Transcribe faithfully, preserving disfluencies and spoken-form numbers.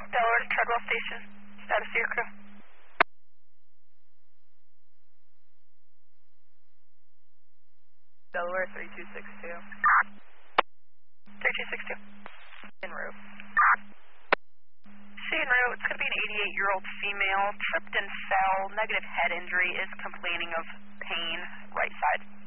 Delaware to Treadwell Station. Status to your crew. Delaware three two six two. three two six two. En route. See en route, it's going to be an eighty-eight-year-old female, tripped and fell, negative head injury, is complaining of pain, right side.